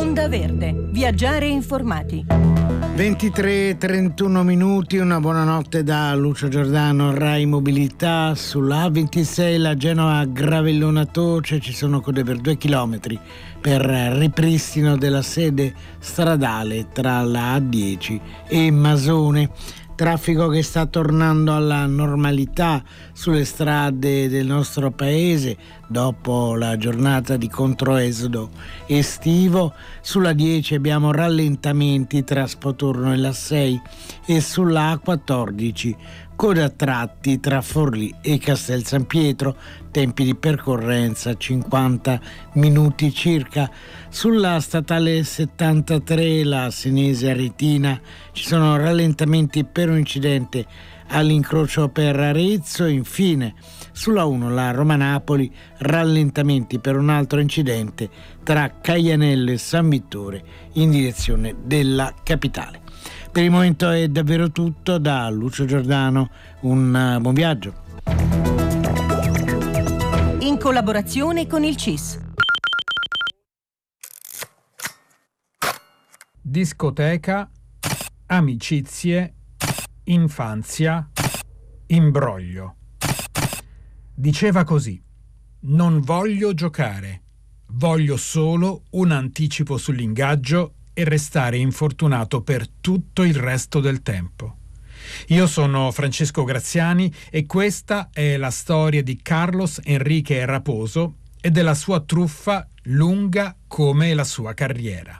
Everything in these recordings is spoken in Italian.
Onda Verde, viaggiare informati. 23:31 minuti, una buonanotte da Lucio Giordano, Rai Mobilità. Sulla A26 la Genova-Gravellona Toce ci sono code per 2 chilometri per ripristino della sede stradale tra la A10 e Masone. Traffico che sta tornando alla normalità sulle strade del nostro paese dopo la giornata di controesodo estivo. Sulla 10 abbiamo rallentamenti tra Spotorno e la 6 e sulla A14 code a tratti tra Forlì e Castel San Pietro, tempi di percorrenza 50 minuti circa. Sulla statale 73, la Senese Aretina, ci sono rallentamenti per un incidente all'incrocio per Arezzo. Infine sulla 1, la Roma-Napoli, rallentamenti per un altro incidente tra Caianello e San Vittore in direzione della capitale. Per il momento è davvero tutto da Lucio Giordano, un buon viaggio. In collaborazione con il CIS. Discoteca, amicizie, infanzia, imbroglio. Diceva così: non voglio giocare, voglio solo un anticipo sull'ingaggio e restare infortunato per tutto il resto del tempo. Io sono Francesco Graziani e questa è la storia di Carlos Enrique Raposo e della sua truffa lunga come la sua carriera.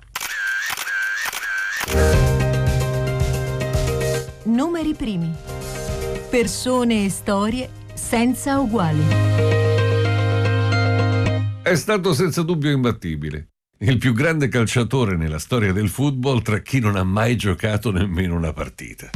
Numeri primi. Persone e storie senza uguali. È stato senza dubbio imbattibile. Il più grande calciatore nella storia del football tra chi non ha mai giocato nemmeno una partita.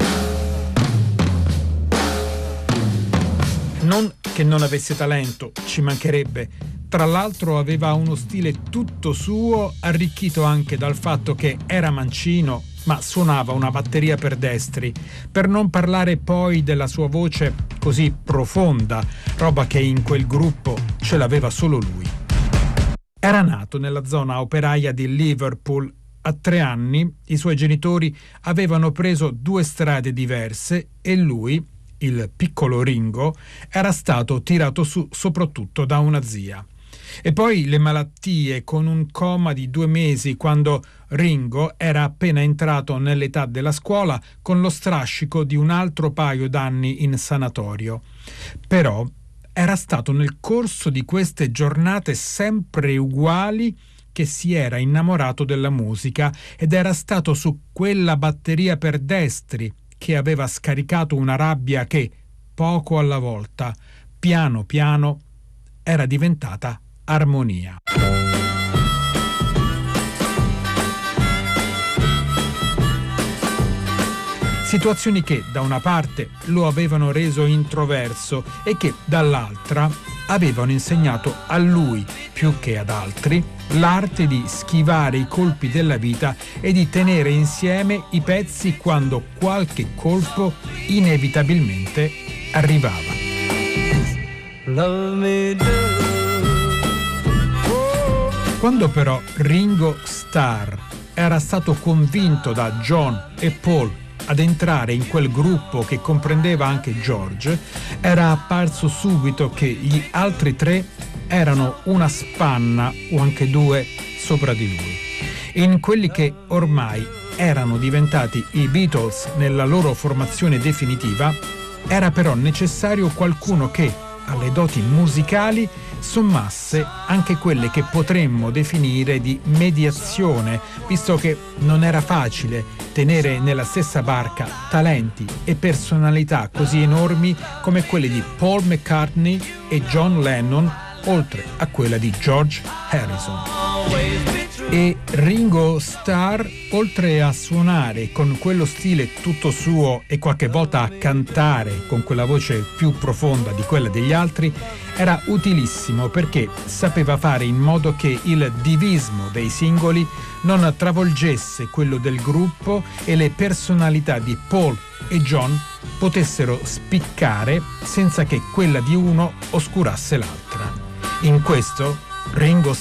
Non che non avesse talento, ci mancherebbe. Tra l'altro aveva uno stile tutto suo, arricchito anche dal fatto che era mancino, ma suonava una batteria per destri, per non parlare poi della sua voce così profonda, roba che in quel gruppo ce l'aveva solo lui. Era nato nella zona operaia di Liverpool. A 3 anni i suoi genitori avevano preso 2 strade diverse e lui, il piccolo Ringo, era stato tirato su soprattutto da una zia. E poi le malattie, con un coma di 2 mesi quando Ringo era appena entrato nell'età della scuola, con lo strascico di un altro paio d'anni in sanatorio. Però era stato nel corso di queste giornate sempre uguali che si era innamorato della musica ed era stato su quella batteria per destri che aveva scaricato una rabbia che, poco alla volta, piano piano, era diventata armonia. Situazioni che da una parte lo avevano reso introverso e che dall'altra avevano insegnato a lui, più che ad altri, l'arte di schivare i colpi della vita e di tenere insieme i pezzi quando qualche colpo inevitabilmente arrivava. Quando però Ringo Starr era stato convinto da John e Paul ad entrare in quel gruppo che comprendeva anche George, era apparso subito che gli altri 3 erano una spanna o anche 2 sopra di lui. In quelli che ormai erano diventati i Beatles nella loro formazione definitiva, era però necessario qualcuno che, alle doti musicali, sommasse anche quelle che potremmo definire di mediazione, visto che non era facile tenere nella stessa barca talenti e personalità così enormi come quelle di Paul McCartney e John Lennon, oltre a quella di George Harrison. E Ringo Starr, oltre a suonare con quello stile tutto suo e qualche volta a cantare con quella voce più profonda di quella degli altri, era utilissimo perché sapeva fare in modo che il divismo dei singoli non travolgesse quello del gruppo e le personalità di Paul e John potessero spiccare senza che quella di uno oscurasse l'altra. In questo Ringo